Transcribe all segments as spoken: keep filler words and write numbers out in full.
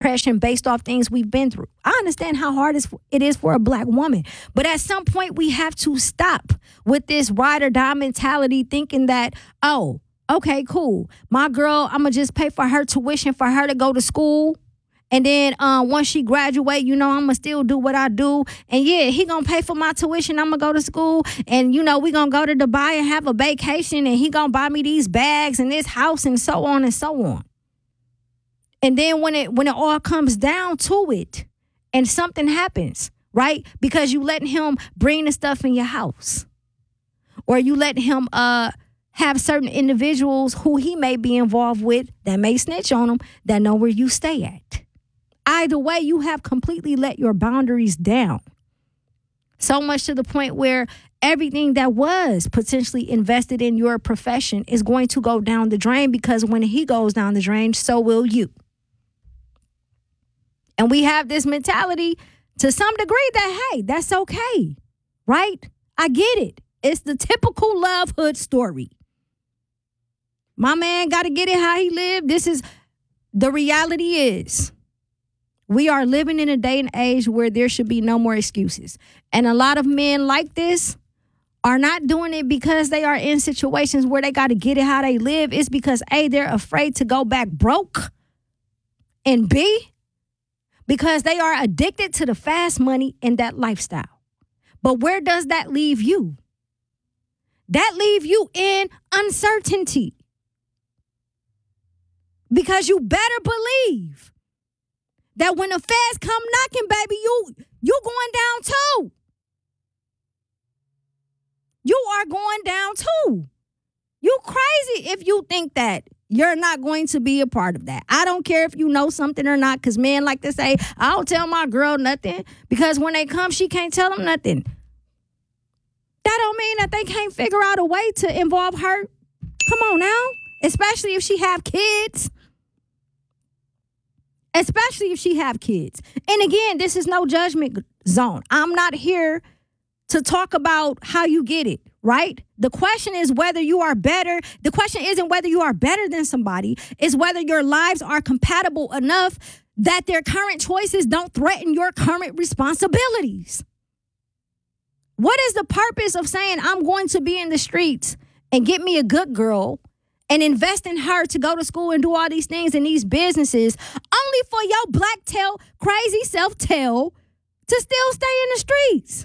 depression based off things we've been through. I understand how hard it is for a black woman. But at some point, we have to stop with this ride or die mentality thinking that, oh, okay, cool. My girl, I'm going to just pay for her tuition for her to go to school. And then uh, once she graduate, you know, I'm going to still do what I do. And yeah, he going to pay for my tuition. I'm going to go to school. And, you know, we going to go to Dubai and have a vacation. And he going to buy me these bags and this house and so on and so on. And then when it when it all comes down to it and something happens, right? Because you letting him bring the stuff in your house. Or you let him uh have certain individuals who he may be involved with that may snitch on him that know where you stay at. Either way, you have completely let your boundaries down. So much to the point where everything that was potentially invested in your profession is going to go down the drain, because when he goes down the drain, so will you. And we have this mentality to some degree that, hey, that's okay, right? I get it. It's the typical love hood story. My man got to get it how he lived. This is, the reality is, we are living in a day and age where there should be no more excuses. And a lot of men like this are not doing it because they are in situations where they got to get it how they live. It's because, A, they're afraid to go back broke. And B, because they are addicted to the fast money and that lifestyle. But where does that leave you? That leave you in uncertainty. Because you better believe that when the feds come knocking, baby, you you going down too. You are going down too. You crazy if you think that you're not going to be a part of that. I don't care if you know something or not, because men like to say, I don't tell my girl nothing, because when they come, she can't tell them nothing. That don't mean that they can't figure out a way to involve her. Come on now. Especially if she have kids. Especially if she have kids. And again, this is no judgment zone. I'm not here to talk about how you get it, right? The question is whether you are better. The question isn't whether you are better than somebody. It's whether your lives are compatible enough that their current choices don't threaten your current responsibilities. What is the purpose of saying I'm going to be in the streets and get me a good girl and invest in her to go to school and do all these things in these businesses, only for your black tail, crazy self tail to still stay in the streets?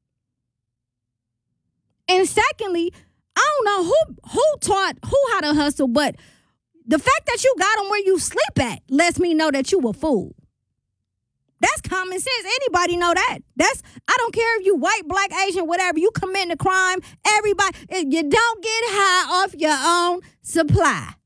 And secondly, I don't know who who taught who how to hustle, but the fact that you got them where you sleep at lets me know that you a fool. That's common sense. Anybody know that? That's, I don't care if you white, black, Asian, whatever. You commit a crime, everybody, you don't get high off your own supply.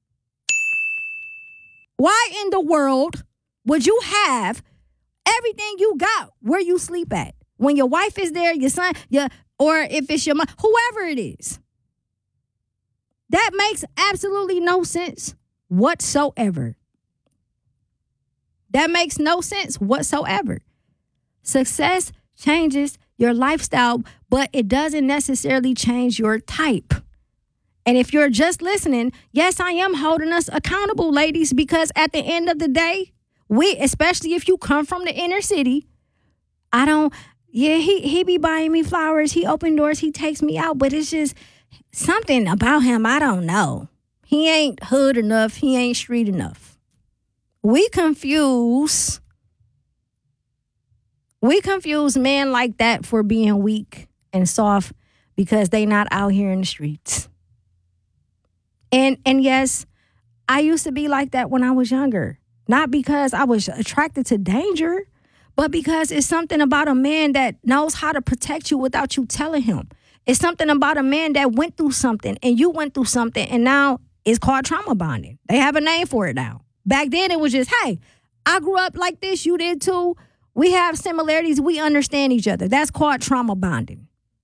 Why in the world would you have everything you got where you sleep at? When your wife is there, your son, your, or if it's your mom, whoever it is. That makes absolutely no sense whatsoever. That makes no sense whatsoever. Success changes your lifestyle, but it doesn't necessarily change your type. And if you're just listening, yes, I am holding us accountable, ladies, because at the end of the day, we, especially if you come from the inner city, I don't, yeah, he, he be buying me flowers. He open doors. He takes me out. But it's just something about him I don't know. He ain't hood enough. He ain't street enough. We confuse, we confuse men like that for being weak and soft because they not out here in the streets. And and yes, I used to be like that when I was younger. Not because I was attracted to danger, but because it's something about a man that knows how to protect you without you telling him. It's something about a man that went through something and you went through something, and now it's called trauma bonding. They have a name for it now. Back then, it was just, hey, I grew up like this. You did too. We have similarities. We understand each other. That's called trauma bonding.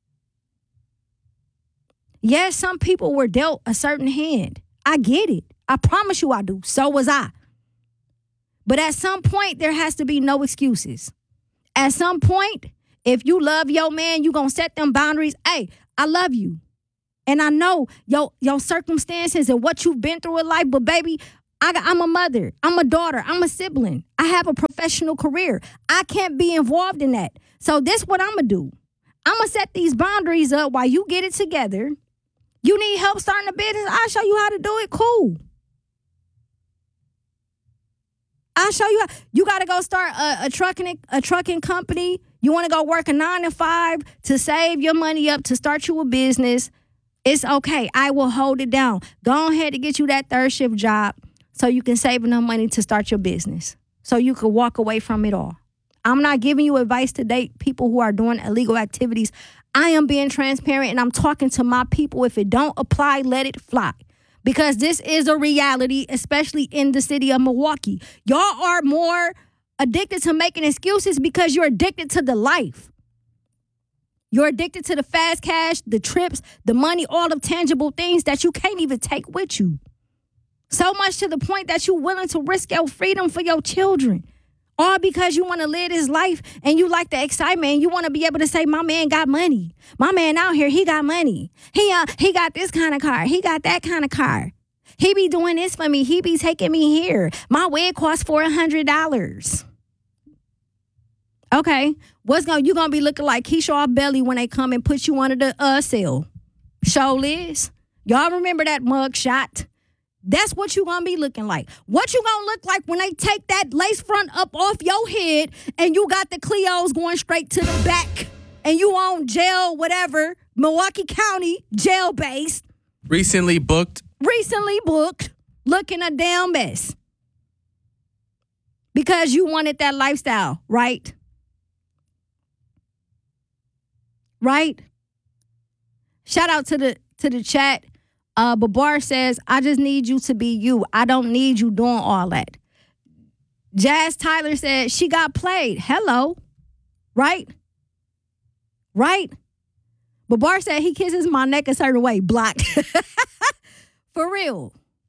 Yes, some people were dealt a certain hand. I get it. I promise you I do. So was I. But at some point, there has to be no excuses. At some point, if you love your man, you're going to set them boundaries. Hey, I love you. And I know your, your circumstances and what you've been through in life, but baby, I got, I'm a mother. I'm a daughter. I'm a sibling. I have a professional career. I can't be involved in that. So this what I'm going to do. I'm going to set these boundaries up while you get it together. You need help starting a business? I'll show you how to do it. Cool. I'll show you how. You got to go start a, a trucking a trucking company. You want to go work a nine to five to save your money up to start you a business. It's okay. I will hold it down. Go ahead and get you that third shift job so you can save enough money to start your business. So you can walk away from it all. I'm not giving you advice to date people who are doing illegal activities. I am being transparent and I'm talking to my people. If it don't apply, let it fly. Because this is a reality, especially in the city of Milwaukee. Y'all are more addicted to making excuses because you're addicted to the life. You're addicted to the fast cash, the trips, the money, all of tangible things that you can't even take with you. So much to the point that you're willing to risk your freedom for your children. All because you want to live this life and you like the excitement and you want to be able to say, my man got money. My man out here, he got money. He uh, he got this kind of car. He got that kind of car. He be doing this for me. He be taking me here. My wig costs four hundred dollars. Okay, what's going you going to be looking like Keisha Belly when they come and put you under the uh, cell? Show Liz. Y'all remember that mug shot? That's what you gonna be looking like. What you gonna look like when they take that lace front up off your head and you got the Cleos going straight to the back and you on jail, whatever, Milwaukee County jail base. Recently booked. Recently booked, looking a damn mess. Because you wanted that lifestyle, right? Right? Shout out to the to the chat. Uh, Babar says, I just need you to be you. I don't need you doing all that. Jazz Tyler said, she got played. Hello. Right? Right? Babar said, he kisses my neck a certain way. Blocked. For real.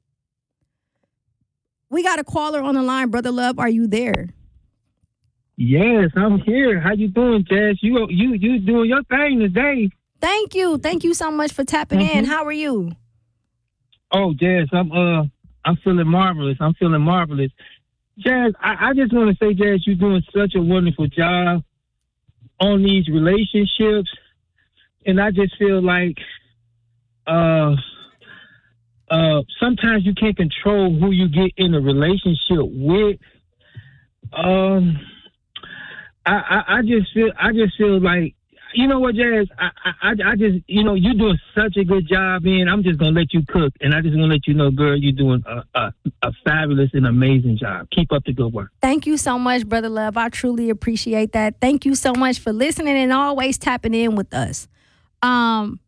We got a caller on the line. Brother Love, are you there? Yes, I'm here. How you doing, Jazz? You you you doing your thing today. Thank you. Thank you so much for tapping mm-hmm. in. How are you? Oh, Jazz, I'm uh, I'm feeling marvelous. I'm feeling marvelous. Jazz, I, I just want to say, Jazz, you're doing such a wonderful job on these relationships, and I just feel like, uh, uh, sometimes you can't control who you get in a relationship with. Um, I, I, I just feel, I just feel like. You know what, Jazz? I, I, I just, you know, you're doing such a good job, man. I'm just going to let you cook. And I just want to let you know, girl, you're doing a, a, a fabulous and amazing job. Keep up the good work. Thank you so much, Brother Love. I truly appreciate that. Thank you so much for listening and always tapping in with us. Um,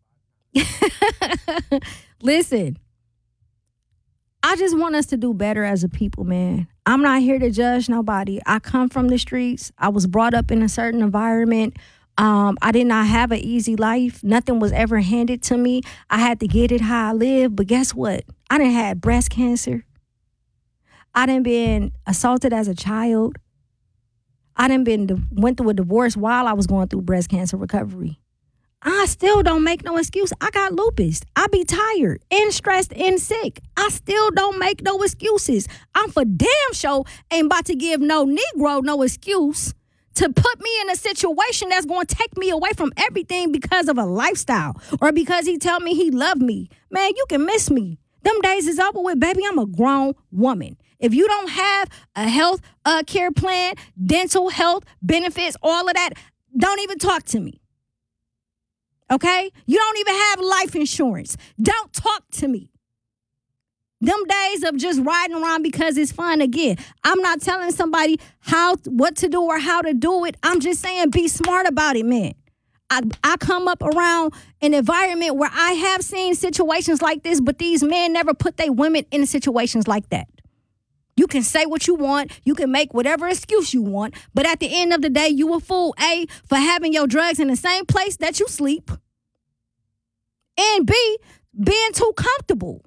listen, I just want us to do better as a people, man. I'm not here to judge nobody. I come from the streets. I was brought up in a certain environment. Um, I did not have an easy life. Nothing was ever handed to me. I had to get it how I live. But guess what? I done had breast cancer. I done been assaulted as a child. I done been went through a divorce while I was going through breast cancer recovery. I still don't make no excuse. I got lupus. I be tired and stressed and sick. I still don't make no excuses. I'm for damn sure ain't about to give no Negro no excuse to put me in a situation that's going to take me away from everything because of a lifestyle or because he tell me he love me. Man, you can miss me. Them days is over with, baby. I'm a grown woman. If you don't have a health uh, care plan, dental health benefits, all of that, don't even talk to me. Okay? You don't even have life insurance. Don't talk to me. Them days of just riding around because it's fun again. I'm not telling somebody how what to do or how to do it. I'm just saying be smart about it, man. I, I come up around an environment where I have seen situations like this, but these men never put their women in situations like that. You can say what you want. You can make whatever excuse you want. But at the end of the day, you a fool, A, for having your drugs in the same place that you sleep. And B, being too comfortable.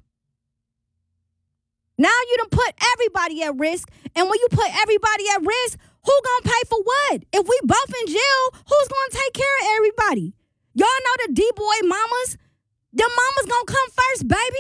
Now you done put everybody at risk. And when you put everybody at risk, who gonna pay for what? If we both in jail, who's gonna take care of everybody? Y'all know the D-boy mamas? Them mamas gonna come first, baby.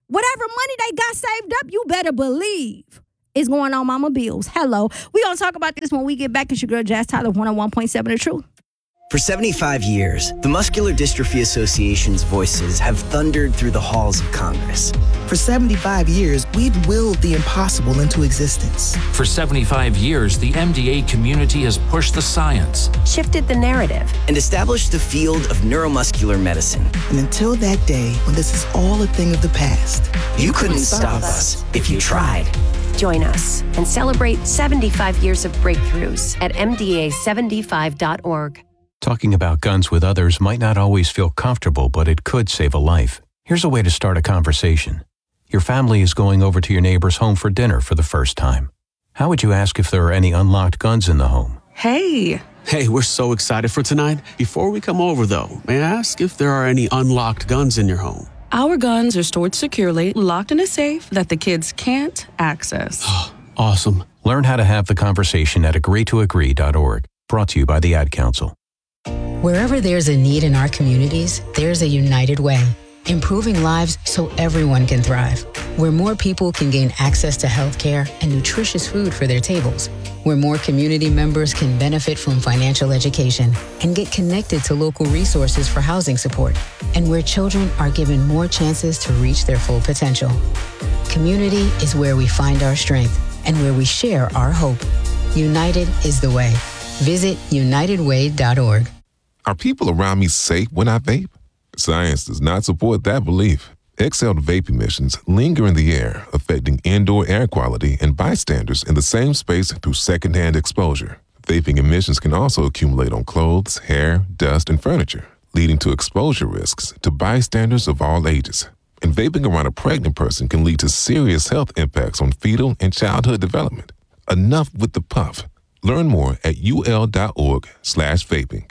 Whatever money they got saved up, you better believe it's going on Mama Bills. Hello. We're going to talk about this when we get back. It's your girl, Jazz Tyler, one oh one point seven The Truth. For seventy-five years, the Muscular Dystrophy Association's voices have thundered through the halls of Congress. For seventy-five years, we've willed the impossible into existence. For seventy-five years, the M D A community has pushed the science, shifted the narrative, and established the field of neuromuscular medicine. And until that day, when this is all a thing of the past, you, you couldn't, couldn't stop us if you tried. Join us and celebrate seventy-five years of breakthroughs at M D A seventy-five dot org. Talking about guns with others might not always feel comfortable, but it could save a life. Here's a way to start a conversation. Your family is going over to your neighbor's home for dinner for the first time. How would you ask if there are any unlocked guns in the home? Hey! Hey, we're so excited for tonight. Before we come over, though, may I ask if there are any unlocked guns in your home? Our guns are stored securely, locked in a safe that the kids can't access. Awesome. Learn how to have the conversation at agree to agree dot org. Brought to you by the Ad Council. Wherever there's a need in our communities, there's a United Way, improving lives so everyone can thrive. Where more people can gain access to health care and nutritious food for their tables. Where more community members can benefit from financial education and get connected to local resources for housing support. And where children are given more chances to reach their full potential. Community is where we find our strength and where we share our hope. United is the way. Visit united way dot org. Are people around me safe when I vape? Science does not support that belief. Exhaled vape emissions linger in the air, affecting indoor air quality and bystanders in the same space through secondhand exposure. Vaping emissions can also accumulate on clothes, hair, dust, and furniture, leading to exposure risks to bystanders of all ages. And vaping around a pregnant person can lead to serious health impacts on fetal and childhood development. Enough with the puff. Learn more at ul.org slash vaping.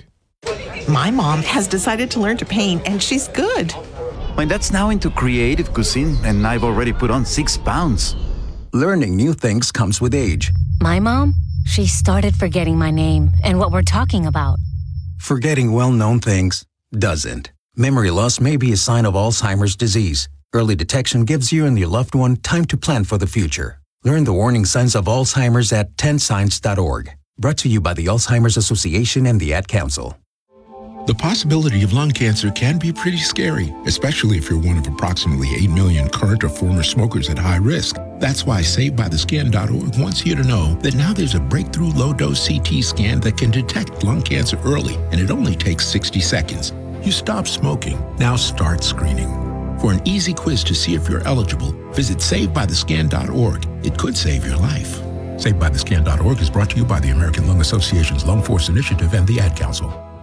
My mom has decided to learn to paint, and she's good. My dad's now into creative cuisine, and I've already put on six pounds. Learning new things comes with age. My mom, she started forgetting my name and what we're talking about. Forgetting well-known things doesn't. Memory loss may be a sign of Alzheimer's disease. Early detection gives you and your loved one time to plan for the future. Learn the warning signs of Alzheimer's at ten signs dot org. Brought to you by the Alzheimer's Association and the Ad Council. The possibility of lung cancer can be pretty scary, especially if you're one of approximately eight million current or former smokers at high risk. That's why Saved By The Scan dot org wants you to know that now there's a breakthrough low-dose C T scan that can detect lung cancer early, and it only takes sixty seconds. You stop smoking, now start screening. For an easy quiz to see if you're eligible, visit Saved By The Scan dot org. It could save your life. Saved By The Scan dot org is brought to you by the American Lung Association's Lung Force Initiative and the Ad Council.